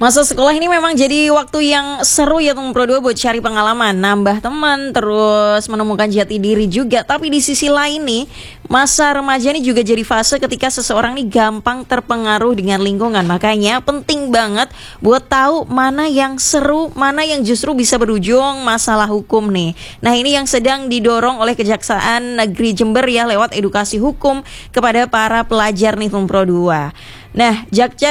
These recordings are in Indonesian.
Masa sekolah ini memang jadi waktu yang seru ya teman Pro 2 buat cari pengalaman, nambah teman, terus menemukan jati diri juga. Tapi di sisi lain nih, masa remaja ini juga jadi fase ketika seseorang nih gampang terpengaruh dengan lingkungan. Makanya penting banget buat tahu mana yang seru, mana yang justru bisa berujung masalah hukum nih. Nah, ini yang sedang didorong oleh Kejaksaan Negeri Jember ya lewat edukasi hukum kepada para pelajar nih teman Pro 2. Nah,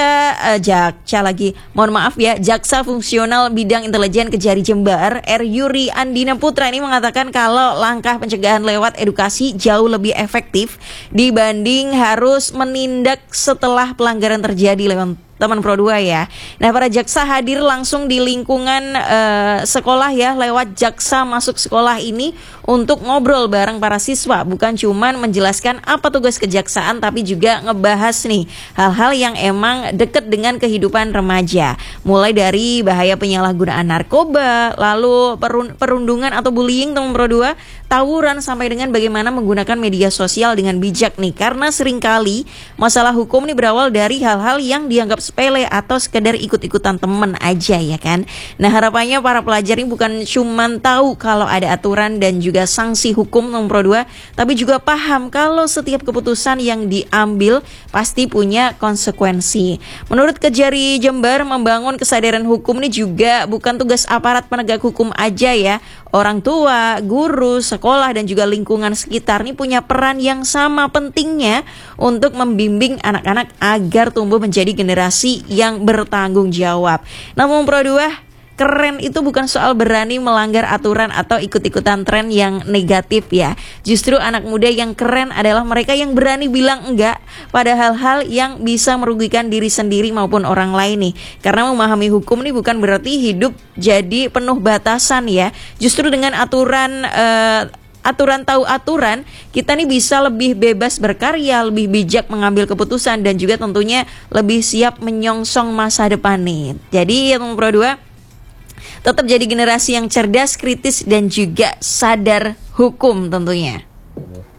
Jaksa Fungsional Bidang Intelijen Kejari Jember, R. Yuri Andina Putra ini mengatakan kalau langkah pencegahan lewat edukasi jauh lebih efektif dibanding harus menindak setelah pelanggaran terjadi lewat teman Pro 2 ya. Nah, para jaksa hadir langsung di lingkungan sekolah ya lewat jaksa masuk sekolah ini untuk ngobrol bareng para siswa, bukan cuman menjelaskan apa tugas kejaksaan tapi juga ngebahas nih hal-hal yang emang deket dengan kehidupan remaja, mulai dari bahaya penyalahgunaan narkoba, lalu perundungan atau bullying teman Pro 2, tawuran, sampai dengan bagaimana menggunakan media sosial dengan bijak nih, karena seringkali masalah hukum nih berawal dari hal-hal yang dianggap sepele atau sekedar ikut-ikutan temen aja ya kan. Nah, harapannya para pelajar ini bukan cuman tahu kalau ada aturan dan juga sanksi hukum nomor 2, tapi juga paham kalau setiap keputusan yang diambil pasti punya konsekuensi. Menurut Kejari Jember, membangun kesadaran hukum ini juga bukan tugas aparat penegak hukum aja ya. Orang tua, guru, sekolah, dan juga lingkungan sekitar ini punya peran yang sama pentingnya untuk membimbing anak-anak agar tumbuh menjadi generasi yang bertanggung jawab. Namun Pro 2, keren itu bukan soal berani melanggar aturan atau ikut-ikutan tren yang negatif ya. Justru anak muda yang keren adalah mereka yang berani bilang enggak pada hal-hal yang bisa merugikan diri sendiri maupun orang lain nih. Karena memahami hukum ini bukan berarti hidup jadi penuh batasan ya. Justru dengan aturan tahu aturan, kita nih bisa lebih bebas berkarya, lebih bijak mengambil keputusan, dan juga tentunya lebih siap menyongsong masa depan nih. Jadi ya teman Pro 2, tetap jadi generasi yang cerdas, kritis, dan juga sadar hukum tentunya.